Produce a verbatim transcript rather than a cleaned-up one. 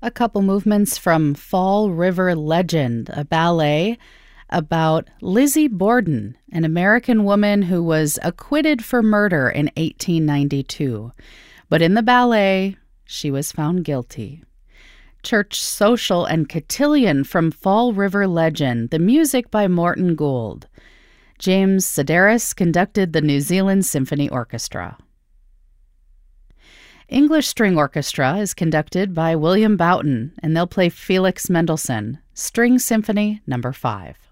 A couple movements from Fall River Legend, a ballet about Lizzie Borden, an American woman who was acquitted for murder in eighteen ninety-two. But in the ballet, she was found guilty. Church Social and Cotillion from Fall River Legend, the music by Morton Gould. James Sedaris conducted the New Zealand Symphony Orchestra. English String Orchestra is conducted by William Boughton, and they'll play Felix Mendelssohn, String Symphony Number five.